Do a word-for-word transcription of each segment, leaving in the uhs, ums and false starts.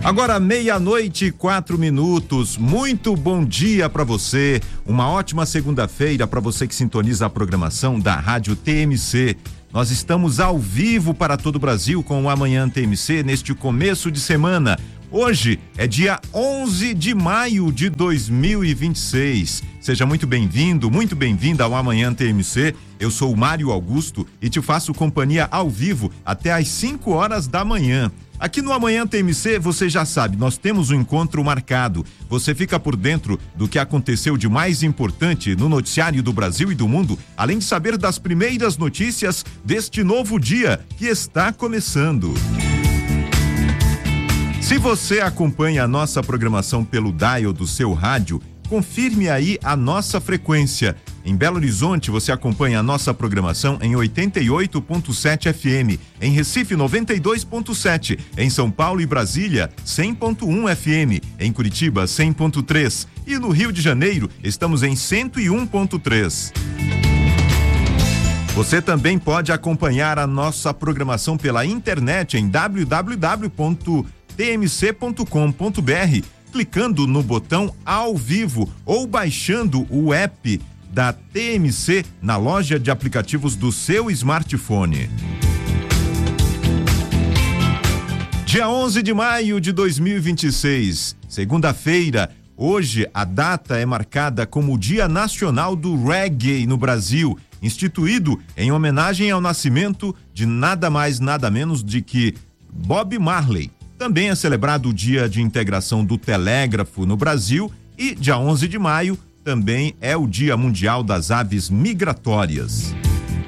Agora meia-noite e quatro minutos, muito bom dia para você, uma ótima segunda-feira para você que sintoniza a programação da Rádio T M C. Nós estamos ao vivo para todo o Brasil com o Amanhã T M C neste começo de semana. Hoje é dia onze de maio de dois mil e vinte e seis. Seja muito bem-vindo, muito bem-vinda ao Amanhã T M C. Eu sou o Mário Augusto e te faço companhia ao vivo até às cinco horas da manhã. Aqui no Amanhã T M C, você já sabe, nós temos um encontro marcado. Você fica por dentro do que aconteceu de mais importante no noticiário do Brasil e do mundo, além de saber das primeiras notícias deste novo dia que está começando. Se você acompanha a nossa programação pelo dial do seu rádio, confirme aí a nossa frequência. Em Belo Horizonte, você acompanha a nossa programação em oitenta e oito ponto sete F M, em Recife noventa e dois ponto sete, em São Paulo e Brasília cem ponto um F M, em Curitiba cem ponto três e no Rio de Janeiro estamos em cento e um ponto três. Você também pode acompanhar a nossa programação pela internet em w w w ponto t m c ponto com ponto b r, clicando no botão ao vivo ou baixando o app da T M C na loja de aplicativos do seu smartphone. Dia onze de maio de dois mil e vinte e seis, segunda-feira. Hoje a data é marcada como o Dia Nacional do Reggae no Brasil, instituído em homenagem ao nascimento de nada mais nada menos de que Bob Marley. Também é celebrado o Dia de Integração do Telégrafo no Brasil e dia onze de maio também é o Dia Mundial das Aves Migratórias.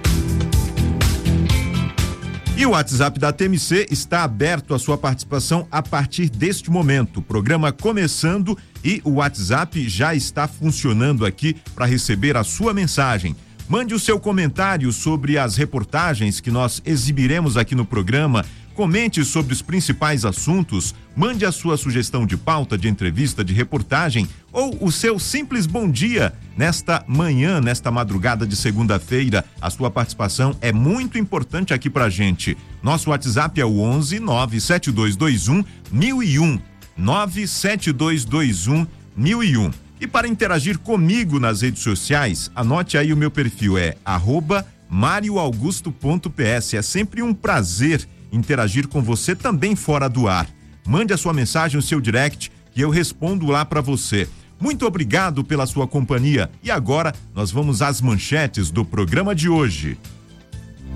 E o WhatsApp da T M C está aberto à sua participação a partir deste momento. Programa começando e o WhatsApp já está funcionando aqui para receber a sua mensagem. Mande o seu comentário sobre as reportagens que nós exibiremos aqui no programa. Comente sobre os principais assuntos, mande a sua sugestão de pauta, de entrevista, de reportagem ou o seu simples bom dia nesta manhã, nesta madrugada de segunda-feira. A sua participação é muito importante aqui pra gente. Nosso WhatsApp é o onze nove sete dois dois um mil e um, nove sete dois dois um mil e um. E para interagir comigo nas redes sociais, anote aí o meu perfil, é arroba mario augusto ponto p s. É sempre um prazer interagir com você também fora do ar. Mande a sua mensagem, o seu direct, que eu respondo lá para você. Muito obrigado pela sua companhia. E agora nós vamos às manchetes do programa de hoje.